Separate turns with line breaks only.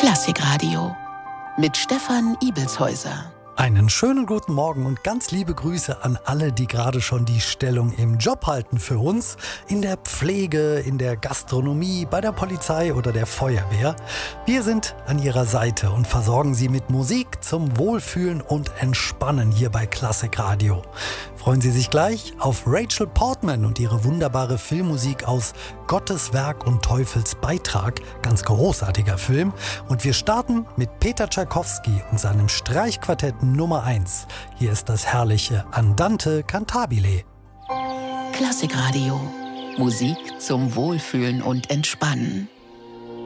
Klassikradio mit Stefan Ibelshäuser.
Einen schönen guten Morgen und ganz liebe Grüße an alle, die gerade schon die Stellung im Job halten für uns. In der Pflege, in der Gastronomie, bei der Polizei oder der Feuerwehr. Wir sind an Ihrer Seite und versorgen Sie mit Musik zum Wohlfühlen und Entspannen hier bei Klassikradio. Freuen Sie sich gleich auf Rachel Portman und ihre wunderbare Filmmusik aus Gottes Werk und Teufels Beitrag. Ganz großartiger Film. Und wir starten mit Peter Tschaikowski und seinem Streichquartett Nummer 1. Hier ist das herrliche Andante Cantabile.
Klassikradio. Musik zum Wohlfühlen und Entspannen.